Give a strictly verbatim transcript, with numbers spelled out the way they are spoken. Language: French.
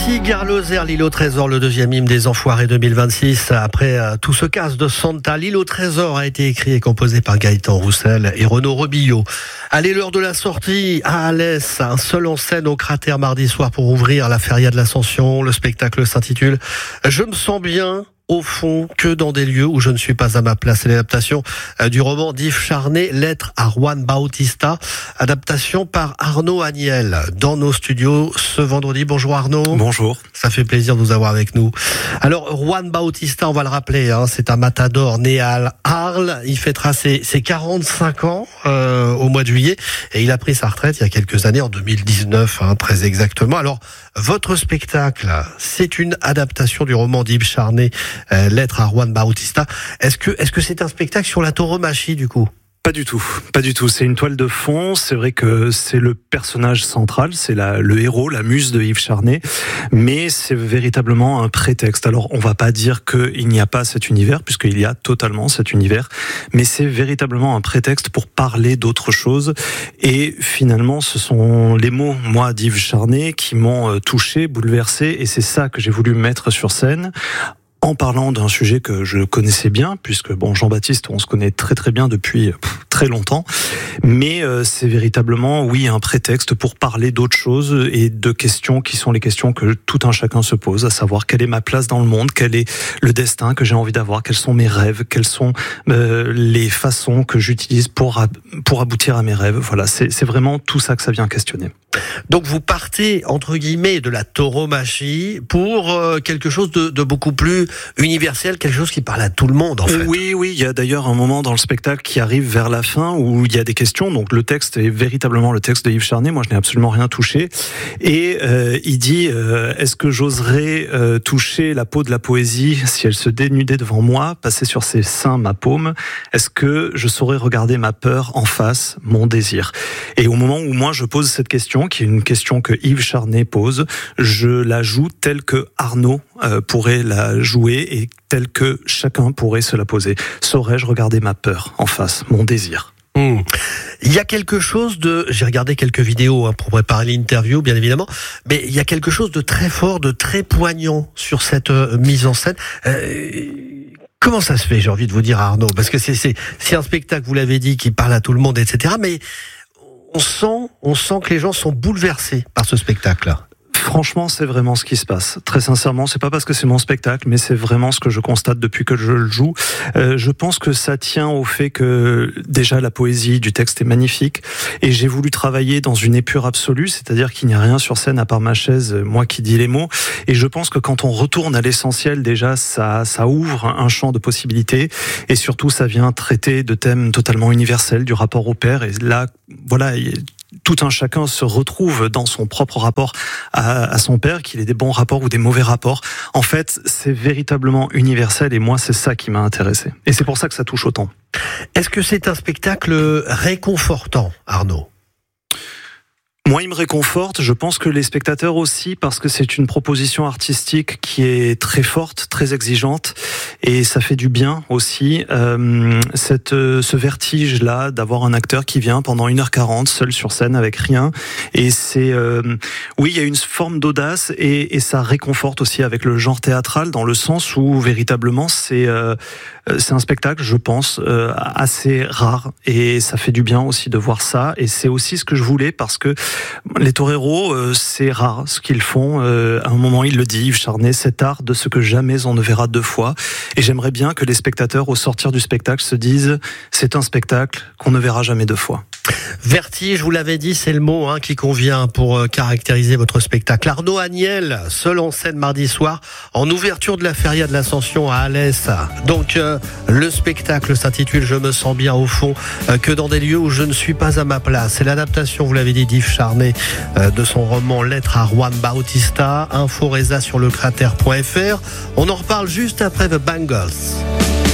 Tigre Lozère, l'île au trésor, le deuxième hymne des Enfoirés deux mille vingt-six. Après euh, tout ce casse de Santa, l'île au trésor a été écrit et composé par Gaëtan Roussel et Renaud Rebillot. Allez, l'heure de la sortie à Alès, un seul en scène au cratère mardi soir pour ouvrir la feria de l'Ascension. Le spectacle s'intitule « Je me sens bien ». Au fond, que dans des lieux où je ne suis pas à ma place. C'est l'adaptation du roman d'Yves Charnay, Lettre à Juan Bautista, adaptation par Arnaud Agnel, dans nos studios ce vendredi. Bonjour Arnaud. Bonjour. Ça fait plaisir de vous avoir avec nous. Alors, Juan Bautista, on va le rappeler, hein, c'est un matador né à Arles. Il fêtera ses, ses quarante-cinq ans euh, au mois de juillet et il a pris sa retraite il y a quelques années, en deux mille dix-neuf, hein, très exactement. Alors, votre spectacle, c'est une adaptation du roman d'Yves Charnay, Euh, Lettre à Juan Bautista. Est-ce que est-ce que c'est un spectacle sur la tauromachie du coup ? Pas du tout, pas du tout. C'est une toile de fond. C'est vrai que c'est le personnage central, c'est la, le héros, la muse de Yves Charnay, mais c'est véritablement un prétexte. Alors, on va pas dire qu'il n'y a pas cet univers, puisqu'il y a totalement cet univers, mais c'est véritablement un prétexte pour parler d'autre chose. Et finalement, ce sont les mots, moi, d'Yves Charnay, qui m'ont touché, bouleversé, et c'est ça que j'ai voulu mettre sur scène, en parlant d'un sujet que je connaissais bien, puisque bon, Jean-Baptiste, on se connaît très très bien depuis pff, très longtemps, mais euh, c'est véritablement, oui, un prétexte pour parler d'autres choses et de questions qui sont les questions que tout un chacun se pose, à savoir quelle est ma place dans le monde, quel est le destin que j'ai envie d'avoir, quels sont mes rêves, quelles sont euh, les façons que j'utilise pour ab- pour aboutir à mes rêves. Voilà, c'est c'est vraiment tout ça que ça vient questionner. Donc vous partez, entre guillemets, de la tauromachie pour euh, quelque chose de, de beaucoup plus universel, quelque chose qui parle à tout le monde, en fait. Oui, oui, il y a d'ailleurs un moment dans le spectacle qui arrive vers la fin où il y a des questions. Donc le texte est véritablement le texte de Yves Charnay. Moi, je n'ai absolument rien touché. Et euh, il dit euh, « Est-ce que j'oserais euh, toucher la peau de la poésie si elle se dénudait devant moi, passer sur ses seins ma paume? Est-ce que je saurais regarder ma peur en face, mon désir ?» Et au moment où moi je pose cette question, qui est une question que Yves Charnay pose, je la joue telle que Arnaud euh, pourrait la jouer et telle que chacun pourrait se la poser. Saurais-je regarder ma peur en face, mon désir ? Mmh. Il y a quelque chose de... J'ai regardé quelques vidéos hein, pour préparer l'interview, bien évidemment, mais il y a quelque chose de très fort, de très poignant sur cette euh, mise en scène. Euh... Comment ça se fait, j'ai envie de vous dire, Arnaud ? Parce que c'est, c'est, c'est un spectacle, vous l'avez dit, qui parle à tout le monde, et cetera. Mais on sent, on sent que les gens sont bouleversés par ce spectacle-là. Franchement, c'est vraiment ce qui se passe. Très sincèrement, c'est pas parce que c'est mon spectacle, mais c'est vraiment ce que je constate depuis que je le joue. Euh, je pense que ça tient au fait que déjà la poésie du texte est magnifique et j'ai voulu travailler dans une épure absolue, c'est-à-dire qu'il n'y a rien sur scène à part ma chaise, moi qui dis les mots. Et je pense que quand on retourne à l'essentiel, déjà, ça, ça ouvre un champ de possibilités et surtout, ça vient traiter de thèmes totalement universels, du rapport au père. Et là, voilà, tout un chacun se retrouve dans son propre rapport à, à son père, qu'il ait des bons rapports ou des mauvais rapports. En fait, c'est véritablement universel et moi, c'est ça qui m'a intéressé. Et c'est pour ça que ça touche autant. Est-ce que c'est un spectacle réconfortant, Arnaud ? Moi, il me réconforte. Je pense que les spectateurs aussi, parce que c'est une proposition artistique qui est très forte, très exigeante, et ça fait du bien aussi. Euh, cette, ce vertige-là d'avoir un acteur qui vient pendant une heure quarante seul sur scène avec rien, et c'est, euh, oui, il y a une forme d'audace et, et ça réconforte aussi avec le genre théâtral dans le sens où véritablement c'est, euh, c'est un spectacle, je pense, euh, assez rare et ça fait du bien aussi de voir ça. Et c'est aussi ce que je voulais parce que les toreros, euh, c'est rare ce qu'ils font. Euh, à un moment, il le dit, Yves Charnay, cet art de ce que jamais on ne verra deux fois. Et j'aimerais bien que les spectateurs, au sortir du spectacle, se disent c'est un spectacle qu'on ne verra jamais deux fois. Vertige, vous l'avez dit, c'est le mot hein, qui convient pour euh, caractériser votre spectacle. Arnaud Agnel, seul en scène mardi soir, en ouverture de la feria de l'Ascension à Alès. Donc, euh, le spectacle s'intitule « Je me sens bien au fond, euh, que dans des lieux où je ne suis pas à ma place ». C'est l'adaptation, vous l'avez dit, d'Yves Charnay, euh, de son roman « Lettre à Juan Bautista ». Info Reza sur le cratère point f r. On en reparle juste après The Bangles.